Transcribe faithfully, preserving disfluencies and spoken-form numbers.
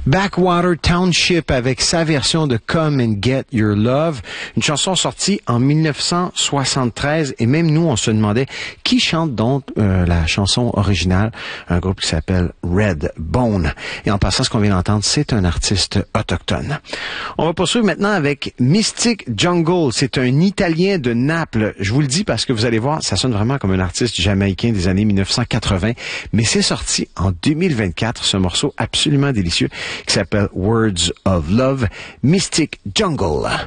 Backwater Township avec sa version de Come and Get Your Love, une chanson sortie en mille neuf cent soixante-treize et même nous on se demandait qui chante donc euh, la chanson originale, un groupe qui s'appelle Redbone. Et en passant, ce qu'on vient d'entendre, c'est un artiste autochtone. On va poursuivre maintenant avec Mystic Jungle, c'est un Italien de Naples. Je vous le dis parce que vous allez voir, ça sonne vraiment comme un artiste jamaïcain des années mille neuf cent quatre-vingts, mais c'est sorti en deux mille vingt-quatre, ce morceau absolument délicieux qui s'appelle Words of Love, Mystic Jungle.